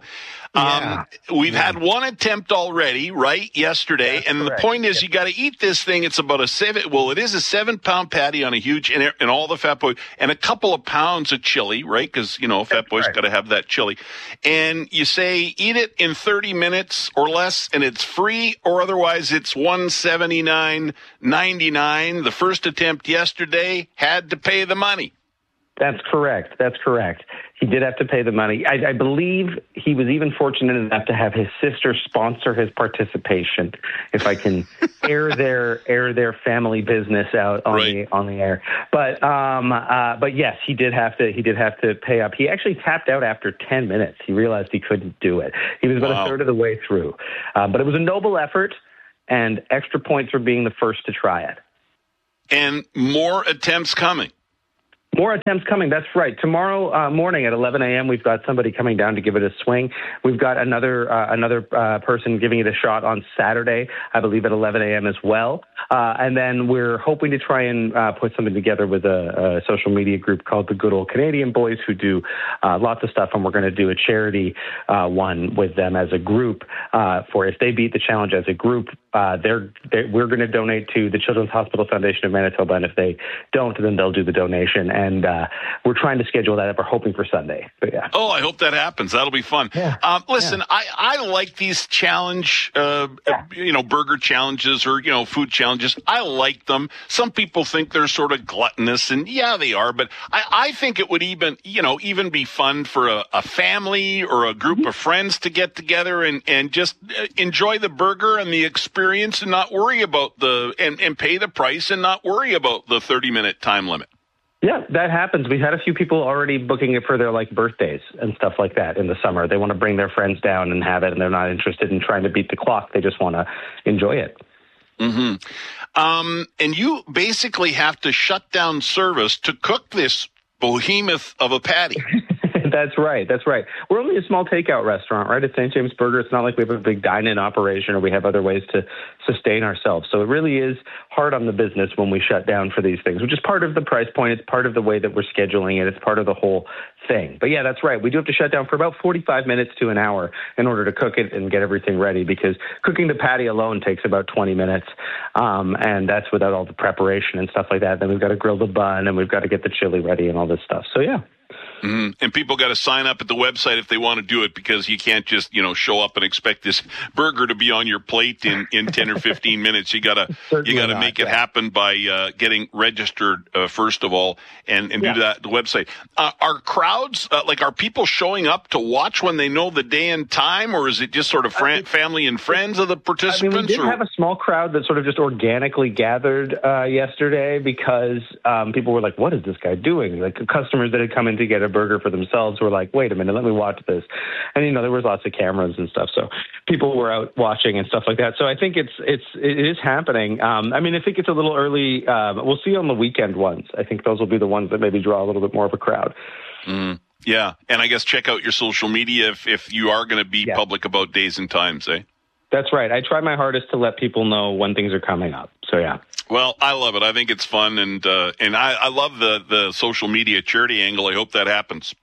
We've had one attempt already, right, yesterday. That's and correct. The point is, you got to eat this thing. It's about it is a 7-pound patty on a huge, and all the fat boy, and a couple of pounds of chili, right? Because, fat boy's got to have that chili. And you say, eat it in 30 minutes or less, and it's free, or otherwise it's $179.99. The first attempt yesterday had to pay the money. That's correct. He did have to pay the money. I believe he was even fortunate enough to have his sister sponsor his participation, if I can air their family business out on the air. But yes, he did have to pay up. He actually tapped out after 10 minutes. He realized he couldn't do it. He was about a third of the way through. But it was a noble effort, and extra points for being the first to try it. And more attempts coming. More attempts coming. That's right. Tomorrow morning at 11 a.m., we've got somebody coming down to give it a swing. We've got another person giving it a shot on Saturday, I believe, at 11 a.m. as well. And then we're hoping to try and put something together with a social media group called the Good Old Canadian Boys, who do lots of stuff. And we're going to do a charity one with them as a group for if they beat the challenge as a group. We're going to donate to the Children's Hospital Foundation of Manitoba. And if they don't, then they'll do the donation. And we're trying to schedule that up. We're hoping for Sunday. But yeah. Oh, I hope that happens. That'll be fun. Yeah. Listen, I like these challenge, burger challenges or, food challenges. I like them. Some people think they're sort of gluttonous, and yeah, they are. But I think it would even be fun for a family or a group of friends to get together and just enjoy the burger and the experience and not worry about and pay the price and not worry about the 30-minute time limit. Yeah, that happens. We've had a few people already booking it for their birthdays and stuff like that in the summer. They want to bring their friends down and have it, and they're not interested in trying to beat the clock. They just want to enjoy it. Mm-hmm. And you basically have to shut down service to cook this behemoth of a patty. That's right. We're only a small takeout restaurant, right? At St. James Burger. It's not like we have a big dine-in operation or we have other ways to sustain ourselves. So it really is hard on the business when we shut down for these things, which is part of the price point. It's part of the way that we're scheduling it. It's part of the whole thing. But yeah, that's right. We do have to shut down for about 45 minutes to an hour in order to cook it and get everything ready, because cooking the patty alone takes about 20 minutes. And that's without all the preparation and stuff like that. Then we've got to grill the bun and we've got to get the chili ready and all this stuff. So yeah. Mm-hmm. And people got to sign up at the website if they want to do it, because you can't just, show up and expect this burger to be on your plate in 10 or 15 minutes. You got to make it happen by getting registered first of all and do that at the website. Are crowds, are people showing up to watch when they know the day and time, or is it just sort of family and friends of the participants? We did have a small crowd that sort of just organically gathered yesterday because people were like, what is this guy doing? Like customers that had come in to get a burger for themselves were like, wait a minute, let me watch this. And, there was lots of cameras and stuff. So people were out watching and stuff like that. So I think it is happening. I think it's a little early. We'll see on the weekend ones. I think those will be the ones that maybe draw a little bit more of a crowd. Mm. Yeah. And I guess check out your social media if you are going to be public about days and times, eh? That's right. I try my hardest to let people know when things are coming up. So, yeah. Well, I love it. I think it's fun, and I love the social media charity angle. I hope that happens.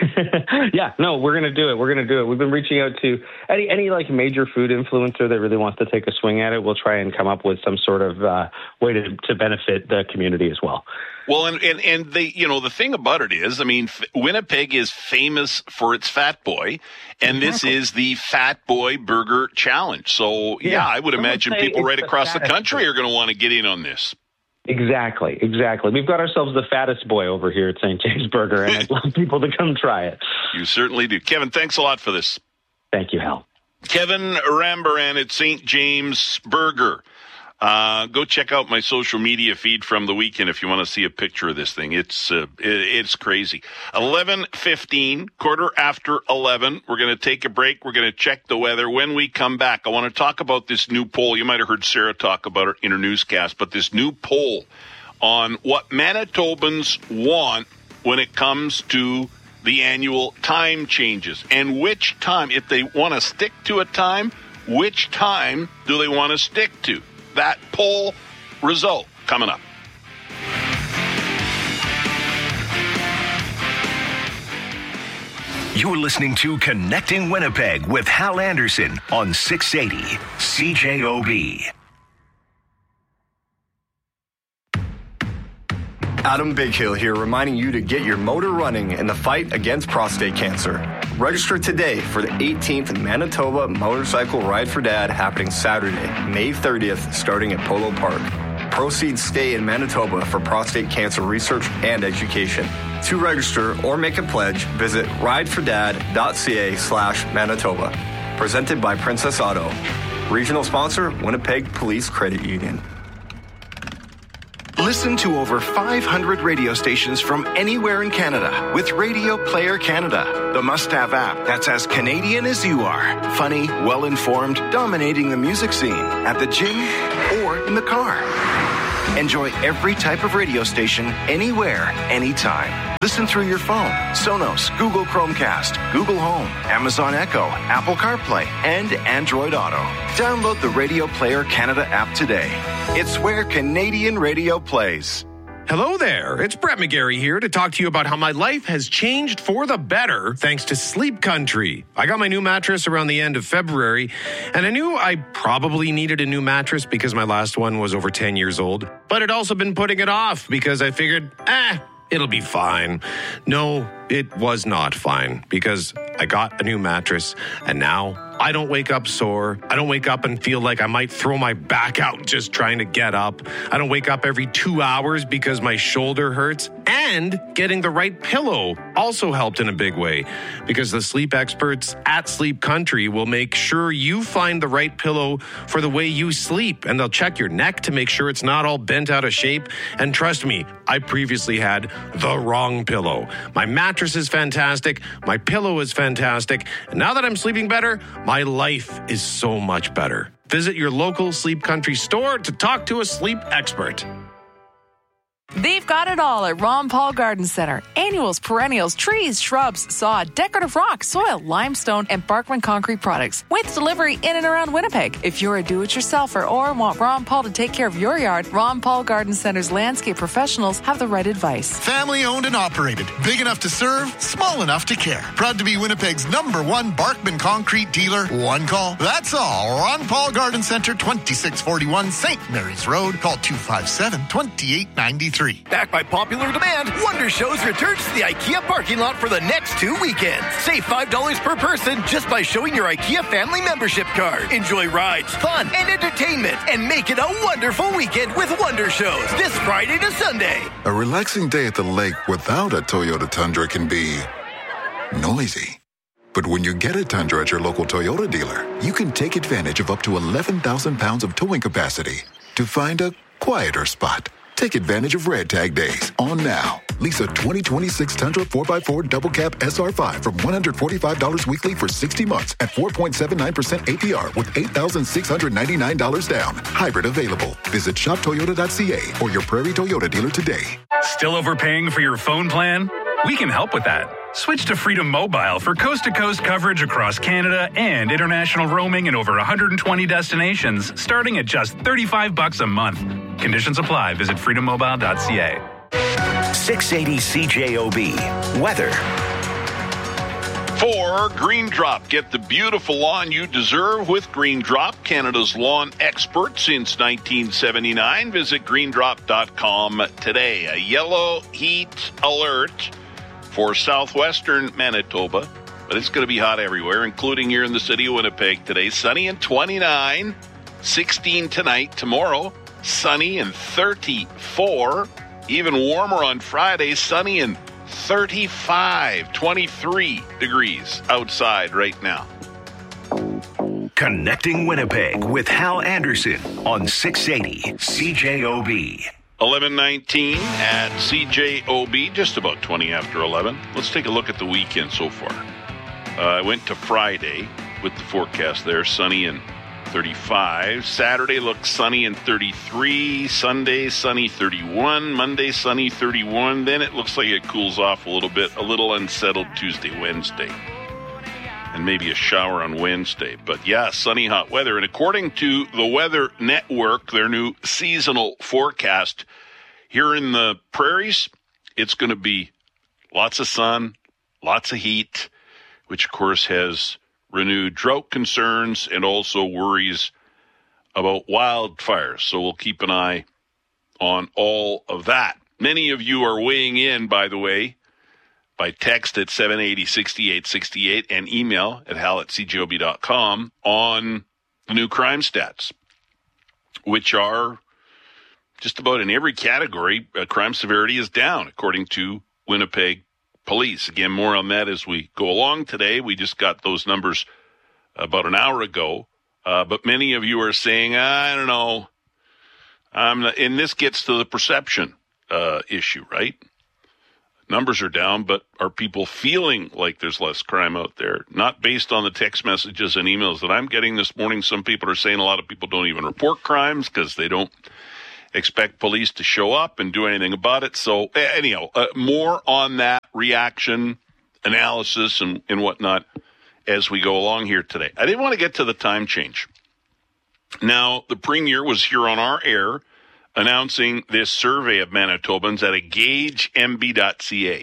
Yeah, no, we're going to do it. We've been reaching out to any major food influencer that really wants to take a swing at it. We'll try and come up with some sort of way to benefit the community as well. Well, and the thing about it is, Winnipeg is famous for its Fat Boy, and this is the Fat Boy Burger Challenge. So, I would imagine people right across the country are going to want to get in on this. Exactly. We've got ourselves the fattest boy over here at St. James Burger, and I'd love people to come try it. You certainly do. Kevin, thanks a lot for this. Thank you, Hal. Kevin Rambaran at St. James Burger. Go check out my social media feed from the weekend if you want to see a picture of this thing. It's crazy. 11:15, quarter after 11. We're going to take a break. We're going to check the weather. When we come back, I want to talk about this new poll. You might have heard Sarah talk about it in her newscast, but this new poll on what Manitobans want when it comes to the annual time changes and which time, if they want to stick to a time, which time do they want to stick to? That poll result coming up. You're listening to Connecting Winnipeg with Hal Anderson on 680 CJOB. Adam Bighill here, reminding you to get your motor running in the fight against prostate cancer. Register today for the 18th Manitoba Motorcycle Ride for Dad happening Saturday, May 30th, starting at Polo Park. Proceeds stay in Manitoba for prostate cancer research and education. To register or make a pledge, visit ridefordad.ca/Manitoba. Presented by Princess Auto. Regional sponsor, Winnipeg Police Credit Union. Listen to over 500 radio stations from anywhere in Canada with Radio Player Canada, the must-have app that's as Canadian as you are. Funny, well-informed, dominating the music scene at the gym or in the car. Enjoy every type of radio station anywhere, anytime. Listen through your phone, Sonos, Google Chromecast, Google Home, Amazon Echo, Apple CarPlay, and Android Auto. Download the Radio Player Canada app today. It's where Canadian radio plays. Hello there, it's Brett McGarry here to talk to you about how my life has changed for the better thanks to Sleep Country. I got my new mattress around the end of February, and I knew I probably needed a new mattress because my last one was over 10 years old, but I'd also been putting it off because I figured, it'll be fine. No, it was not fine because I got a new mattress, and now I don't wake up sore. I don't wake up and feel like I might throw my back out just trying to get up. I don't wake up every 2 hours because my shoulder hurts. And getting the right pillow also helped in a big way because the sleep experts at Sleep Country will make sure you find the right pillow for the way you sleep. And they'll check your neck to make sure it's not all bent out of shape. And trust me, I previously had the wrong pillow. My mattress is fantastic. My pillow is fantastic. And now that I'm sleeping better, my life is so much better. Visit your local Sleep Country store to talk to a sleep expert. They've got it all at Ron Paul Garden Center. Annuals, perennials, trees, shrubs, sod, decorative rock, soil, limestone, and Barkman concrete products with delivery in and around Winnipeg. If you're a do-it-yourselfer or want Ron Paul to take care of your yard, Ron Paul Garden Center's landscape professionals have the right advice. Family owned and operated. Big enough to serve, small enough to care. Proud to be Winnipeg's #1 Barkman concrete dealer. One call. That's all. Ron Paul Garden Center, 2641 St. Mary's Road. Call 257-2893. Backed by popular demand, Wonder Shows returns to the IKEA parking lot for the next 2 weekends. Save $5 per person just by showing your IKEA family membership card. Enjoy rides, fun, and entertainment, and make it a wonderful weekend with Wonder Shows this Friday to Sunday. A relaxing day at the lake without a Toyota Tundra can be noisy. But when you get a Tundra at your local Toyota dealer, you can take advantage of up to 11,000 pounds of towing capacity to find a quieter spot. Take advantage of Red Tag Days on now. Lease a 2026 Tundra 4x4 Double Cab SR5 from $145 weekly for 60 months at 4.79% APR with $8,699 down. Hybrid available. Visit shoptoyota.ca or your Prairie Toyota dealer today. Still overpaying for your phone plan? We can help with that. Switch to Freedom Mobile for coast-to-coast coverage across Canada and international roaming in over 120 destinations, starting at just $35 a month. Conditions apply. Visit freedommobile.ca. 680 CJOB. Weather. For Green Drop, get the beautiful lawn you deserve with Green Drop, Canada's lawn expert since 1979. Visit greendrop.com today. A yellow heat alert for southwestern Manitoba, but it's going to be hot everywhere, including here in the city of Winnipeg today. Sunny and 29, 16 tonight. Tomorrow, sunny and 34. Even warmer on Friday, sunny and 35, 23 degrees outside right now. Connecting Winnipeg with Hal Anderson on 680 CJOB. 11:19 at CJOB, just about 20 after 11. Let's take a look at the weekend so far. I went to Friday with the forecast there, sunny and 35. Saturday looks sunny and 33. Sunday, sunny 31. Monday, sunny 31. Then it looks like it cools off a little bit. A little unsettled Tuesday, Wednesday. And maybe a shower on Wednesday. But yeah, sunny, hot weather. And according to the Weather Network, their new seasonal forecast, here in the prairies, it's going to be lots of sun, lots of heat, which of course has renewed drought concerns and also worries about wildfires. So we'll keep an eye on all of that. Many of you are weighing in, by the way, by text at 780-6868 and email at hal@cjob.com on the new crime stats, which are just about in every category. Crime severity is down, according to Winnipeg Police. Again, more on that as we go along today. We just got those numbers about an hour ago. But many of you are saying, I don't know. And this gets to the perception issue, right? Numbers are down, but are people feeling like there's less crime out there? Not based on the text messages and emails that I'm getting this morning. Some people are saying a lot of people don't even report crimes because they don't expect police to show up and do anything about it. So anyhow, more on that reaction, analysis, and whatnot as we go along here today. I didn't want to get to the time change. Now, the Premier was here on our air announcing this survey of Manitobans at engagemb.ca.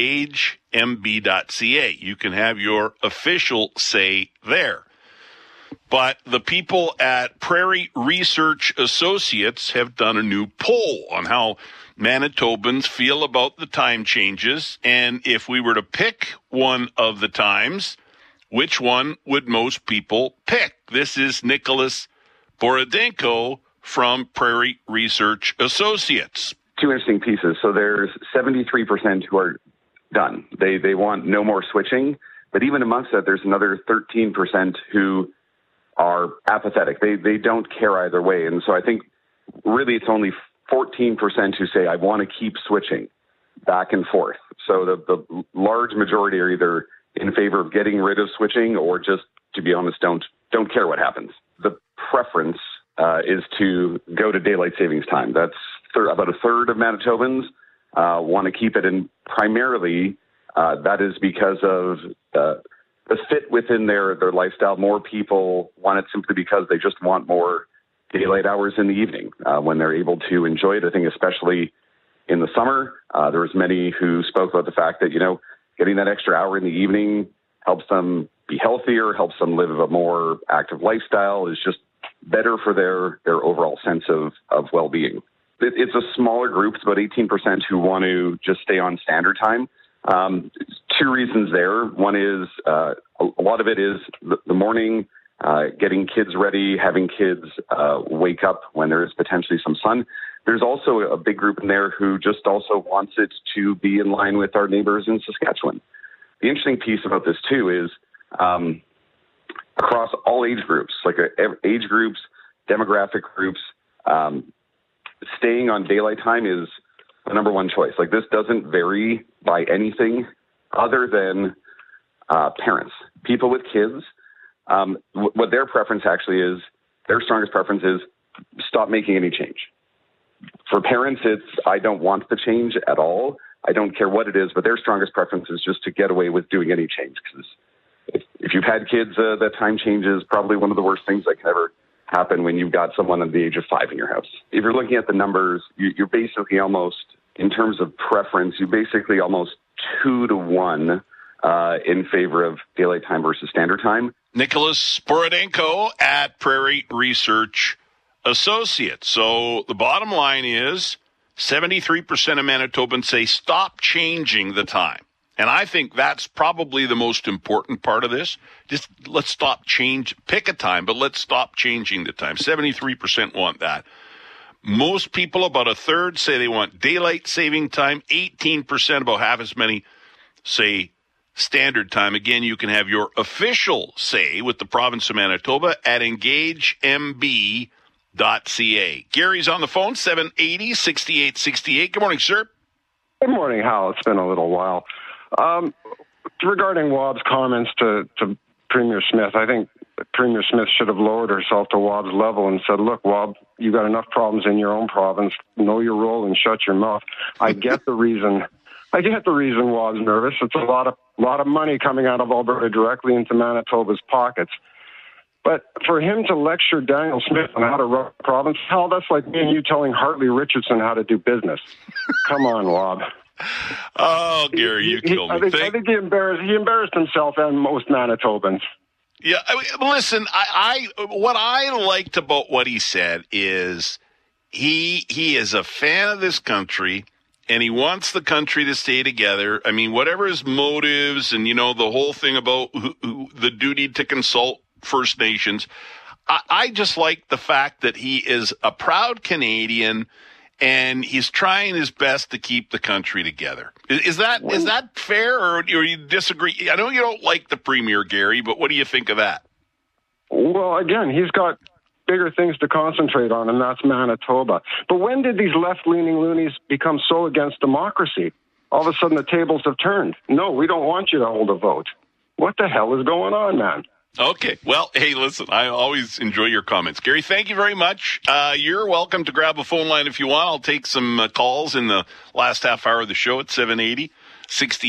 Engagemb.ca. You can have your official say there. But the people at Prairie Research Associates have done a new poll on how Manitobans feel about the time changes. And if we were to pick one of the times, which one would most people pick? This is Nicholas Borodenko from Prairie Research Associates. Two interesting pieces. So there's 73% who are done. They want no more switching. But even amongst that, there's another 13% who are apathetic. They don't care either way. And so I think really it's only 14% who say, I want to keep switching back and forth. So the large majority are either in favor of getting rid of switching or just, to be honest, don't care what happens. The preference is to go to daylight savings time. That's about a third of Manitobans want to keep it, and primarily that is because of the fit within their lifestyle. More people want it simply because they just want more daylight hours in the evening when they're able to enjoy it. I think especially in the summer, there was many who spoke about the fact that, getting that extra hour in the evening helps them be healthier, helps them live a more active lifestyle, is just better for their overall sense of well-being. It's a smaller group. It's about 18% who want to just stay on standard time. Two reasons there. One is a lot of it is the morning, getting kids ready, having kids wake up when there is potentially some sun. There's also a big group in there who just also wants it to be in line with our neighbors in Saskatchewan. The interesting piece about this, too, is across all age groups, like age groups, demographic groups, staying on daylight time is the number one choice. Like, this doesn't vary by anything other than parents. People with kids, what their preference actually is, their strongest preference is stop making any change. For parents, it's I don't want the change at all. I don't care what it is, but their strongest preference is just to get away with doing any change. Because if you've had kids, that time change is probably one of the worst things that can ever happen when you've got someone under the age of 5 in your house. If you're looking at the numbers, you're basically almost, in terms of preference, you're basically almost 2 to 1 in favor of daylight time versus standard time. Nicholas Borodenko at Prairie Research Associates. So the bottom line is 73% of Manitobans say stop changing the time. And I think that's probably the most important part of this. Just let's stop pick a time, but let's stop changing the time. 73% want that. Most people, about a third, say they want daylight saving time. 18%, about half as many, say standard time. Again, you can have your official say with the province of Manitoba at engagemb.ca. Gary's on the phone, 780-6868. Good morning, sir. Good morning, Hal. It's been a little while. Regarding Wobb's comments to Premier Smith, I think Premier Smith should have lowered herself to Wobb's level and said, look, Wobb, you got enough problems in your own province. Know your role and shut your mouth. I get the reason Wobb's nervous. It's a lot of money coming out of Alberta directly into Manitoba's pockets. But for him to lecture Daniel Smith on how to run the province, hell, that's like me and you telling Hartley Richardson how to do business. Come on, Wobb. Oh, Gary, you killed me. I think he embarrassed himself and most Manitobans. Yeah, listen, what I liked about what he said is he is a fan of this country, and he wants the country to stay together. I mean, whatever his motives and, the whole thing about the duty to consult First Nations, I just like the fact that he is a proud Canadian and he's trying his best to keep the country together. Is that fair, or do you disagree? I know you don't like the Premier, Gary, but what do you think of that? Well, again, he's got bigger things to concentrate on, and that's Manitoba. But when did these left-leaning loonies become so against democracy? All of a sudden, the tables have turned. No, we don't want you to hold a vote. What the hell is going on, man? Okay. Well, hey, listen, I always enjoy your comments. Gary, thank you very much. You're welcome to grab a phone line if you want. I'll take some calls in the last half hour of the show at 780-60